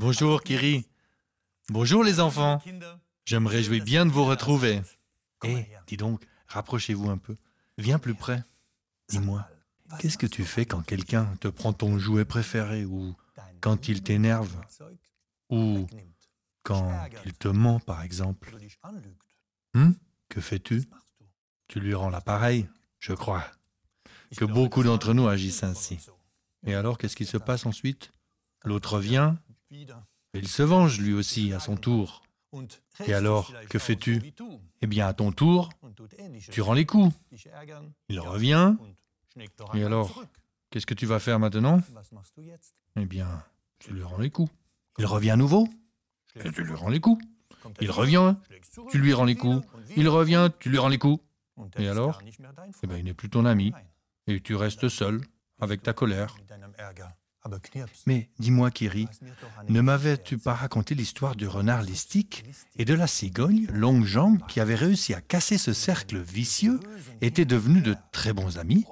Bonjour, Kiri. Bonjour, les enfants. Je me réjouis bien de vous retrouver. Dis donc, rapprochez-vous un peu. Viens plus près. Dis-moi, qu'est-ce que tu fais quand quelqu'un te prend ton jouet préféré ou quand il t'énerve ou quand il te ment, par exemple? Que fais-tu? Tu lui rends l'appareil, je crois. Que beaucoup d'entre nous agissent ainsi. Et alors, qu'est-ce qui se passe ensuite? L'autre vient, et il se venge lui aussi à son tour. Et alors, que fais-tu? Eh bien, à ton tour, tu rends les coups. Il revient, et alors, qu'est-ce que tu vas faire maintenant? Eh bien, tu lui rends les coups. Il revient à nouveau, et tu lui rends les coups. Il revient, tu lui rends les coups. Il revient, tu lui rends les coups. Et alors? Eh bien, il n'est plus ton ami, et tu restes seul, avec ta colère. Mais dis-moi, Kiri, ne m'avais-tu pas raconté l'histoire du renard Listique et de la cigogne Longue Jambe qui avait réussi à casser ce cercle vicieux et étaient devenus de très bons amis?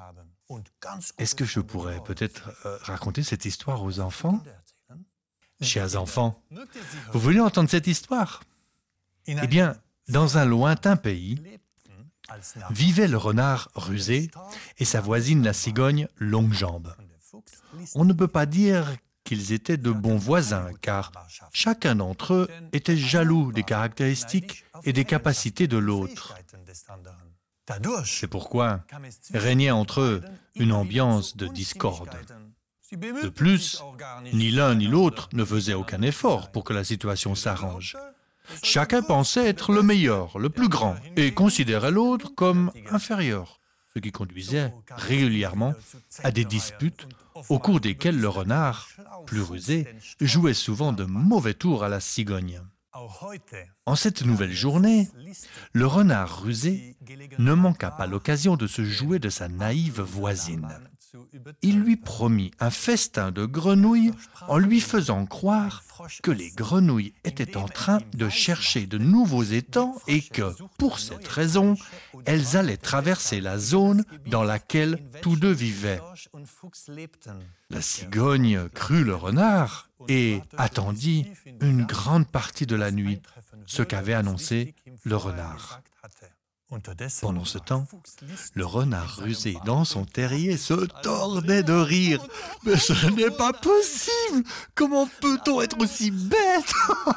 Est-ce que je pourrais peut-être raconter cette histoire aux enfants? Chers enfants, vous voulez entendre cette histoire? Eh bien, dans un lointain pays, vivait le renard Rusé et sa voisine la cigogne Longue Jambe. On ne peut pas dire qu'ils étaient de bons voisins, car chacun d'entre eux était jaloux des caractéristiques et des capacités de l'autre. C'est pourquoi régnait entre eux une ambiance de discorde. De plus, ni l'un ni l'autre ne faisait aucun effort pour que la situation s'arrange. Chacun pensait être le meilleur, le plus grand, et considérait l'autre comme inférieur, ce qui conduisait régulièrement à des disputes au cours desquelles le renard, plus rusé, jouait souvent de mauvais tours à la cigogne. En cette nouvelle journée, le renard rusé ne manqua pas l'occasion de se jouer de sa naïve voisine. Il lui promit un festin de grenouilles en lui faisant croire que les grenouilles étaient en train de chercher de nouveaux étangs et que, pour cette raison, elles allaient traverser la zone dans laquelle tous deux vivaient. La cigogne crut le renard et attendit une grande partie de la nuit, ce qu'avait annoncé le renard. Pendant ce temps, le renard rusé dans son terrier se tordait de rire. « Mais ce n'est pas possible! Comment peut-on être aussi bête ?»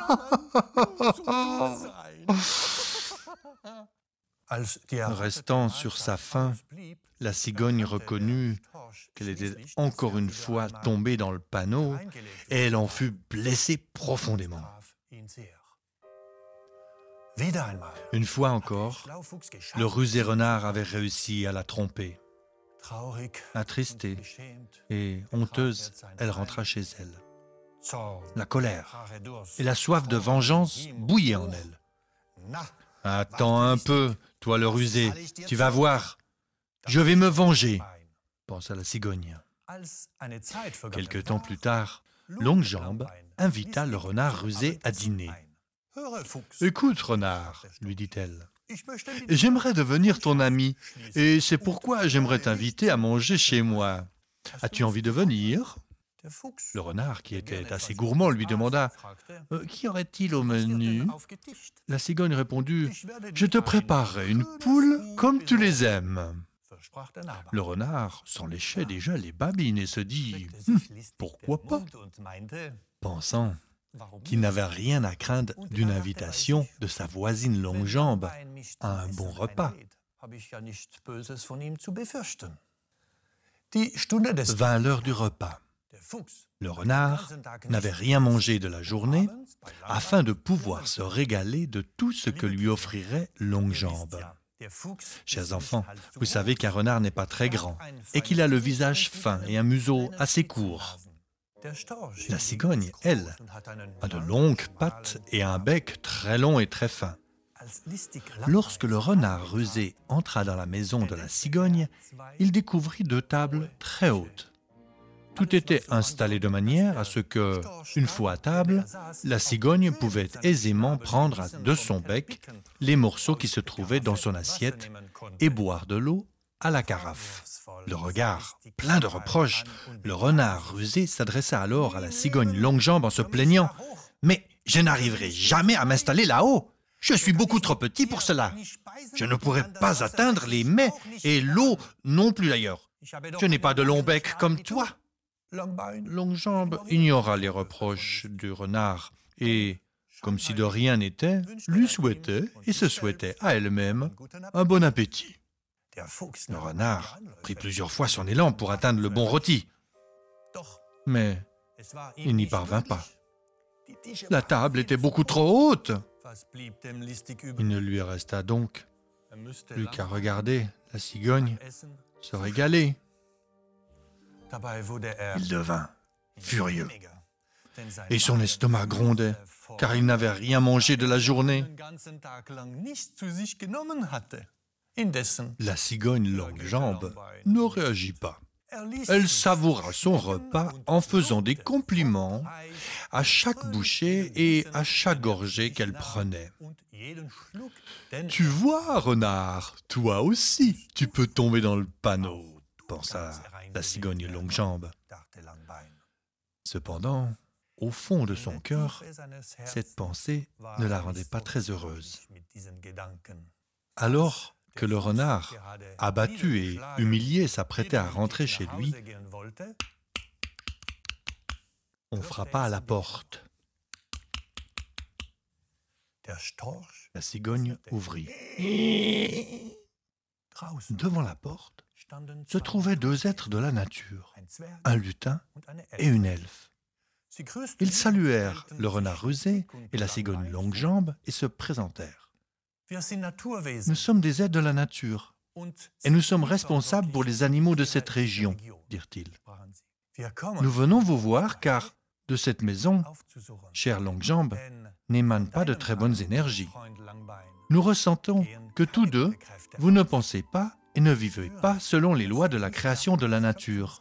Restant sur sa faim, la cigogne reconnut qu'elle était encore une fois tombée dans le panneau et elle en fut blessée profondément. Une fois encore, le rusé renard avait réussi à la tromper. Attristée et honteuse, elle rentra chez elle. La colère et la soif de vengeance bouillaient en elle. « Attends un peu, toi le rusé, tu vas voir, je vais me venger », pensa la cigogne. Quelque temps plus tard, Longue Jambe invita le renard rusé à dîner. « Écoute, renard, lui dit-elle, j'aimerais devenir ton ami, et c'est pourquoi j'aimerais t'inviter à manger chez moi. As-tu envie de venir ?» Le renard, qui était assez gourmand, lui demanda « Qu'y aurait-il au menu ?» La cigogne répondit « Je te préparerai une poule comme tu les aimes. » Le renard s'en léchait déjà les babines et se dit « Pourquoi pas ?» pensant qu'il n'avait rien à craindre d'une invitation de sa voisine Longue Jambe à un bon repas. Vint l'heure du repas. Le renard n'avait rien mangé de la journée afin de pouvoir se régaler de tout ce que lui offrirait Longue Jambe. Chers enfants, vous savez qu'un renard n'est pas très grand et qu'il a le visage fin et un museau assez court. La cigogne, elle, a de longues pattes et un bec très long et très fin. Lorsque le renard rusé entra dans la maison de la cigogne, il découvrit deux tables très hautes. Tout était installé de manière à ce que, une fois à table, la cigogne pouvait aisément prendre de son bec les morceaux qui se trouvaient dans son assiette et boire de l'eau à la carafe. Le regard plein de reproches, le renard rusé s'adressa alors à la cigogne Longue-Jambe en se plaignant. « Mais je n'arriverai jamais à m'installer là-haut. Je suis beaucoup trop petit pour cela. Je ne pourrai pas atteindre les mets et l'eau non plus d'ailleurs. Je n'ai pas de long bec comme toi. » Longue-Jambe ignora les reproches du renard et, comme si de rien n'était, lui souhaitait et se souhaitait à elle-même un bon appétit. Le renard prit plusieurs fois son élan pour atteindre le bon rôti, mais il n'y parvint pas. La table était beaucoup trop haute. Il ne lui resta donc plus qu'à regarder la cigogne se régaler. Il devint furieux et son estomac grondait, car il n'avait rien mangé de la journée. La cigogne Longue-Jambe ne réagit pas. Elle savoura son repas en faisant des compliments à chaque bouchée et à chaque gorgée qu'elle prenait. « Tu vois, renard, toi aussi, tu peux tomber dans le panneau », pensa la cigogne Longue-Jambe. Cependant, au fond de son cœur, cette pensée ne la rendait pas très heureuse. Alors que le renard, abattu et humilié, s'apprêtait à rentrer chez lui, on frappa à la porte. La cigogne ouvrit. Devant la porte se trouvaient deux êtres de la nature, un lutin et une elfe. Ils saluèrent le renard rusé et la cigogne Longue-Jambe et se présentèrent. « Nous sommes des êtres de la nature et nous sommes responsables pour les animaux de cette région, dirent-ils. Nous venons vous voir car de cette maison, chère Longue-Jambe, n'émanent pas de très bonnes énergies. Nous ressentons que tous deux, vous ne pensez pas et ne vivez pas selon les lois de la création de la nature.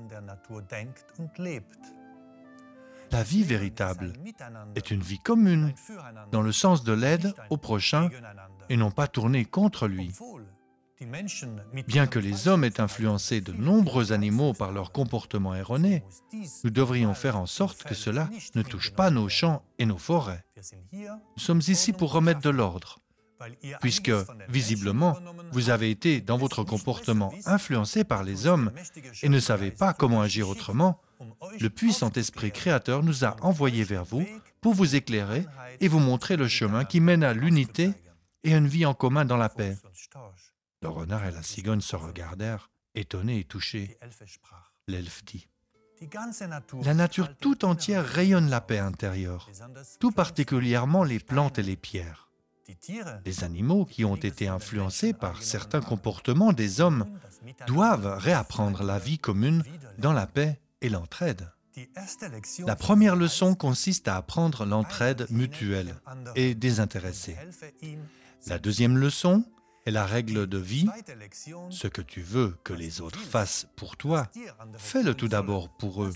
La vie véritable est une vie commune, dans le sens de l'aide au prochain et non pas tournée contre lui. Bien que les hommes aient influencé de nombreux animaux par leur comportement erroné, nous devrions faire en sorte que cela ne touche pas nos champs et nos forêts. Nous sommes ici pour remettre de l'ordre, puisque, visiblement, vous avez été, dans votre comportement, influencé par les hommes et ne savez pas comment agir autrement. Le puissant esprit créateur nous a envoyés vers vous pour vous éclairer et vous montrer le chemin qui mène à l'unité et à une vie en commun dans la paix. » Le renard et la cigogne se regardèrent, étonnés et touchés. L'elfe dit : « La nature tout entière rayonne la paix intérieure, tout particulièrement les plantes et les pierres. Les animaux qui ont été influencés par certains comportements des hommes doivent réapprendre la vie commune dans la paix et l'entraide. La première leçon consiste à apprendre l'entraide mutuelle et désintéressée. La deuxième leçon est la règle de vie. Ce que tu veux que les autres fassent pour toi, fais-le tout d'abord pour eux. »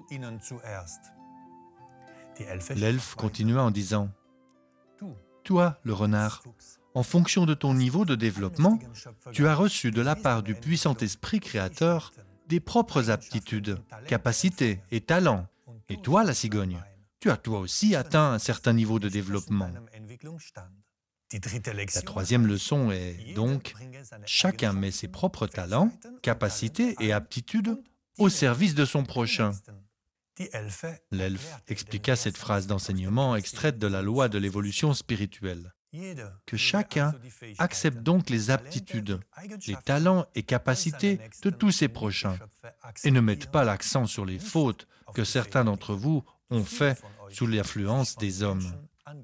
L'elfe continua en disant : « Toi, le renard, en fonction de ton niveau de développement, tu as reçu de la part du puissant esprit créateur des propres aptitudes, capacités et talents. Et toi, la cigogne, tu as toi aussi atteint un certain niveau de développement. La troisième leçon est donc, chacun met ses propres talents, capacités et aptitudes au service de son prochain. » L'elfe expliqua cette phrase d'enseignement extraite de la loi de l'évolution spirituelle. Que chacun accepte donc les aptitudes, les talents et capacités de tous ses prochains et ne mette pas l'accent sur les fautes que certains d'entre vous ont fait sous l'influence des hommes.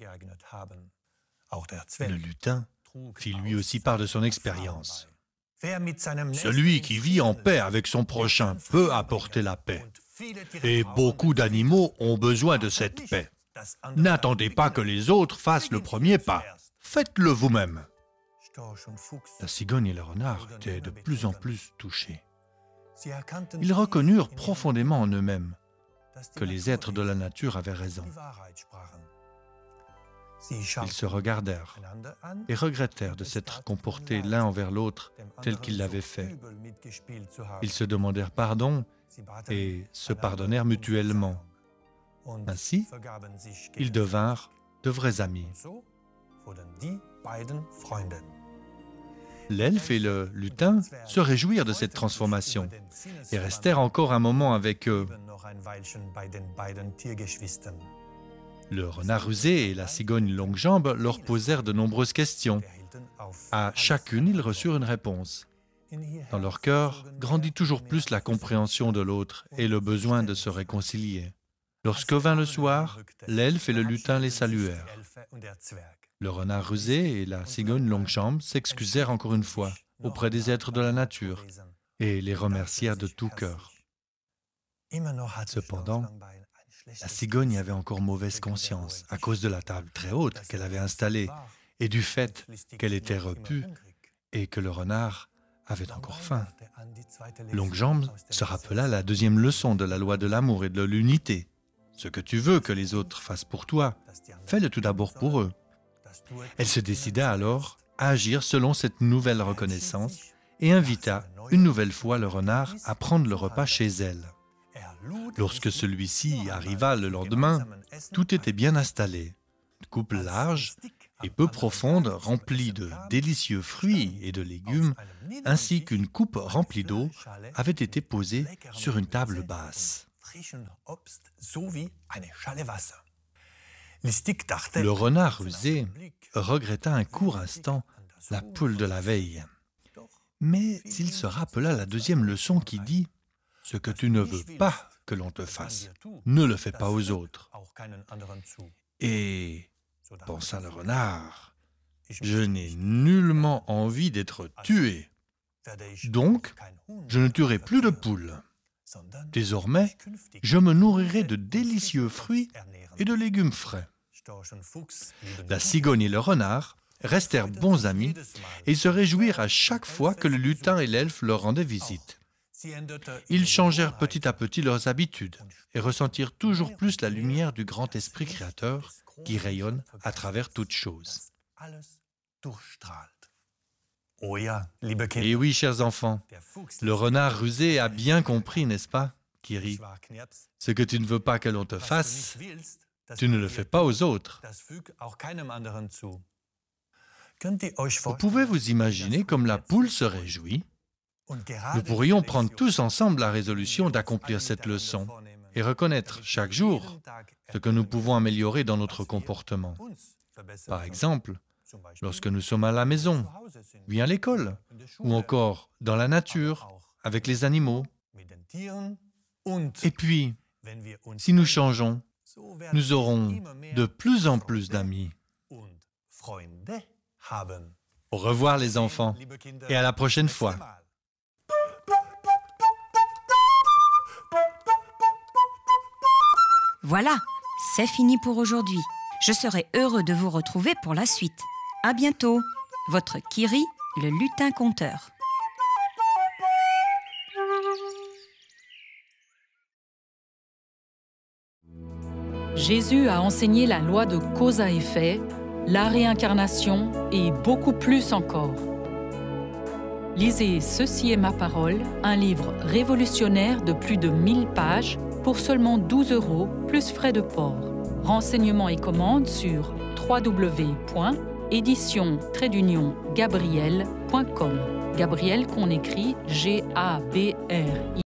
Le lutin fit lui aussi part de son expérience. Celui qui vit en paix avec son prochain peut apporter la paix. Et beaucoup d'animaux ont besoin de cette paix. N'attendez pas que les autres fassent le premier pas. Faites-le vous-même. La cigogne et le renard étaient de plus en plus touchés. Ils reconnurent profondément en eux-mêmes que les êtres de la nature avaient raison. Ils se regardèrent et regrettèrent de s'être comportés l'un envers l'autre tel qu'ils l'avaient fait. Ils se demandèrent pardon et se pardonnèrent mutuellement. Ainsi, ils devinrent de vrais amis. L'elfe et le lutin se réjouirent de cette transformation et restèrent encore un moment avec eux. Le renard rusé et la cigogne longue jambe leur posèrent de nombreuses questions. À chacune, ils reçurent une réponse. Dans leur cœur grandit toujours plus la compréhension de l'autre et le besoin de se réconcilier. Lorsque vint le soir, l'elfe et le lutin les saluèrent. Le renard rusé et la cigogne longue jambe s'excusèrent encore une fois auprès des êtres de la nature et les remercièrent de tout cœur. Cependant, la cigogne avait encore mauvaise conscience à cause de la table très haute qu'elle avait installée et du fait qu'elle était repue et que le renard avait encore faim. Longue-Jambe se rappela la deuxième leçon de la loi de l'amour et de l'unité. Ce que tu veux que les autres fassent pour toi, fais-le tout d'abord pour eux. Elle se décida alors à agir selon cette nouvelle reconnaissance et invita une nouvelle fois le renard à prendre le repas chez elle. Lorsque celui-ci arriva le lendemain, tout était bien installé. Une coupe large et peu profonde remplie de délicieux fruits et de légumes, ainsi qu'une coupe remplie d'eau, avait été posée sur une table basse. Le renard rusé regretta un court instant la poule de la veille. Mais il se rappela la deuxième leçon qui dit « Ce que tu ne veux pas que l'on te fasse, ne le fais pas aux autres. » Et, pensa le renard, « Je n'ai nullement envie d'être tué. Donc, je ne tuerai plus de poules. Désormais, je me nourrirai de délicieux fruits et de légumes frais. » La cigogne et le renard restèrent bons amis et se réjouirent à chaque fois que le lutin et l'elfe leur rendaient visite. Ils changèrent petit à petit leurs habitudes et ressentirent toujours plus la lumière du grand esprit créateur qui rayonne à travers toutes choses. Et oui, chers enfants, le renard rusé a bien compris, n'est-ce pas, Kiri? Ce que tu ne veux pas que l'on te fasse, tu ne le fais pas aux autres. Vous pouvez vous imaginer comme la poule se réjouit. Nous pourrions prendre tous ensemble la résolution d'accomplir cette leçon et reconnaître chaque jour ce que nous pouvons améliorer dans notre comportement. Par exemple, lorsque nous sommes à la maison, puis à l'école, ou encore dans la nature, avec les animaux. Et puis, si nous changeons, nous aurons de plus en plus d'amis. Au revoir les enfants, et à la prochaine fois. Voilà, c'est fini pour aujourd'hui. Je serai heureux de vous retrouver pour la suite. À bientôt, votre Kiri, le lutin conteur. Jésus a enseigné la loi de cause à effet, la réincarnation et beaucoup plus encore. Lisez Ceci est ma parole, un livre révolutionnaire de plus de 1000 pages pour seulement 12 € plus frais de port. Renseignements et commandes sur www.édition-gabriel.com. Gabriel qu'on écrit G-A-B-R-I.